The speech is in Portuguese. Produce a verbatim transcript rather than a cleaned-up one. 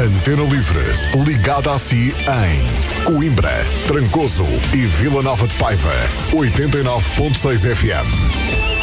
Antena Livre, ligada a si em Coimbra, Trancoso e Vila Nova de Paiva. oitenta e nove ponto seis F M.